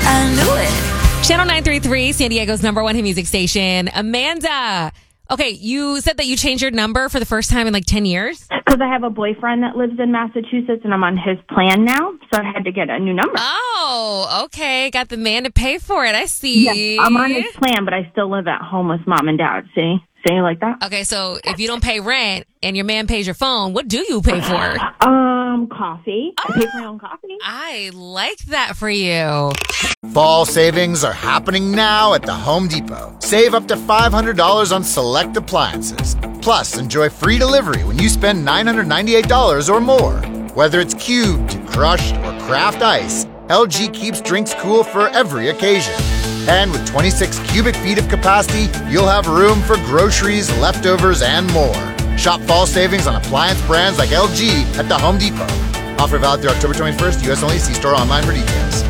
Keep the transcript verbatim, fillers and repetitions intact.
I knew it. Channel nine three three, San Diego's number one hit music station. Amanda. Okay, you said that you changed your number for the first time in like ten years? Because I have a boyfriend that lives in Massachusetts, and I'm on his plan now, so I had to get a new number. Oh, okay. Got the man to pay for it. I see. Yeah, I'm on his plan, but I still live at home with mom and dad. See? See like that? Okay, so if you don't pay rent and your man pays your phone, what do you pay for? Um, coffee. I pay for my own coffee. I like that for you. Fall savings are happening now at the Home Depot. Save up to five hundred dollars on select appliances. Plus, enjoy free delivery when you spend nine hundred ninety-eight dollars or more. Whether it's cubed, crushed, or craft ice, L G keeps drinks cool for every occasion. And with twenty-six cubic feet of capacity, you'll have room for groceries, leftovers, and more. Shop fall savings on appliance brands like L G at the Home Depot. Offer valid through October twenty-first, U S only. See store online for details.